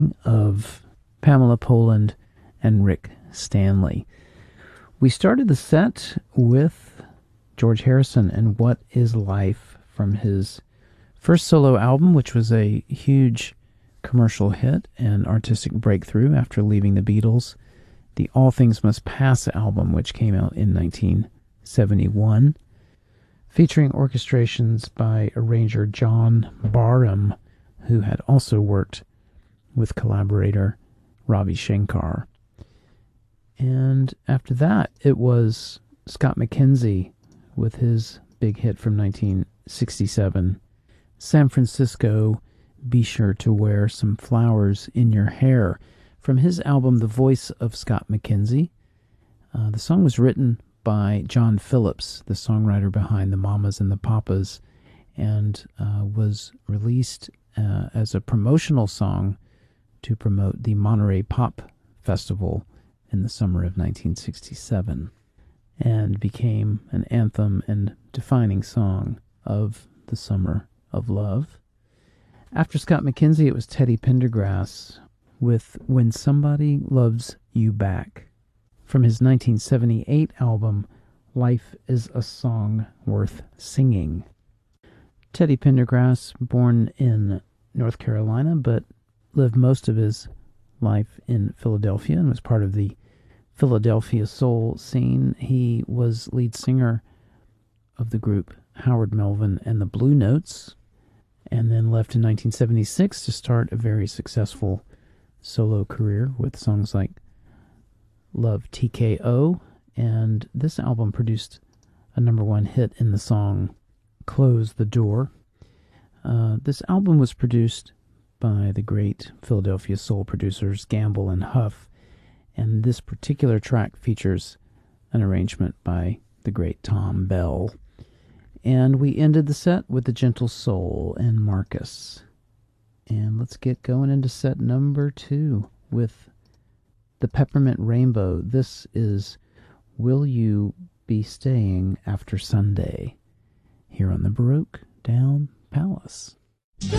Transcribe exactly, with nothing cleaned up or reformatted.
of Pamela Poland and Rick Stanley. We started the set with George Harrison and What Is Life from his first solo album, which was a huge commercial hit and artistic breakthrough after leaving the Beatles, the All Things Must Pass album, which came out in nineteen seventy-one, featuring orchestrations by arranger John Barham, who had also worked with collaborator Ravi Shankar. And after that, it was Scott McKenzie with his big hit from nineteen sixty-seven, San Francisco, Be Sure to Wear Some Flowers in Your Hair, from his album The Voice of Scott McKenzie. Uh, the song was written by John Phillips, the songwriter behind the Mamas and the Papas, and uh, was released uh, as a promotional song to promote the Monterey Pop Festival in the summer of nineteen sixty-seven, and became an anthem and defining song of the Summer of Love. After Scott McKenzie, it was Teddy Pendergrass with When Somebody Loves You Back, from his nineteen seventy-eight album Life is a Song Worth Singing. Teddy Pendergrass, born in North Carolina, but lived most of his life in Philadelphia and was part of the Philadelphia soul scene. He was lead singer of the group Howard Melvin and the Blue Notes, and then left in nineteen seventy-six to start a very successful solo career with songs like Love T K O, and this album produced a number one hit in the song Close the Door. Uh, this album was produced by the great Philadelphia soul producers Gamble and Huff, and this particular track features an arrangement by the great Tom Bell. And we ended the set with The Gentle Soul and Marcus. And let's get going into set number two with the Peppermint Rainbow. This is Will You Be Staying After Sunday, here on the Baroque Down Palace.